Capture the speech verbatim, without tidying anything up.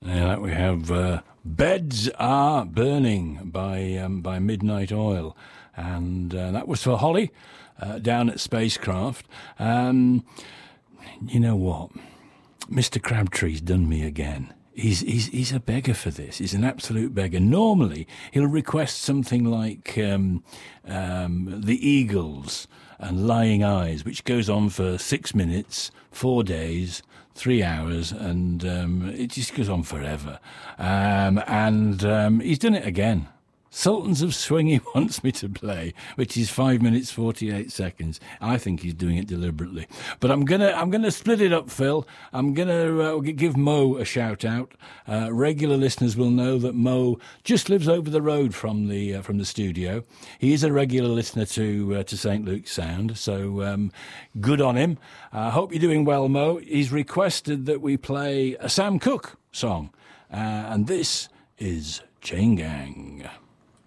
Yeah, we have uh, Beds Are Burning by um, by Midnight Oil. And uh, that was for Holly uh, down at Spacecraft. Um, you know what? Mister Crabtree's done me again. He's, he's, he's a beggar for this. He's an absolute beggar. Normally, he'll request something like um, um, The Eagles and Lying Eyes, which goes on for six minutes, four days, three hours, and um, it just goes on forever. Um, and um, he's done it again. Sultans of Swing he wants me to play, which is five minutes forty-eight seconds. I think he's doing it deliberately. But I'm gonna I'm gonna split it up, Phil. I'm gonna uh, give Mo a shout out. Uh, regular listeners will know that Mo just lives over the road from the uh, from the studio. He is a regular listener to uh, to Saint Luke's Sound, so um, good on him. I uh, hope you're doing well, Mo. He's requested that we play a Sam Cooke song, uh, and this is Chain Gang.